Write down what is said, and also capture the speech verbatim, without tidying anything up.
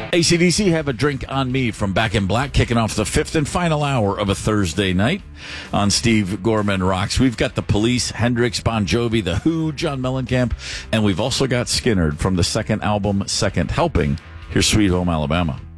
A C D C, Have a Drink on Me from Back in Black, kicking off the fifth and final hour of a Thursday night on Steve Gorman Rocks. We've got the Police, Hendrix, Bon Jovi, The Who, John Mellencamp, and we've also got Skynyrd from the second album, Second Helping. Here's Sweet Home Alabama.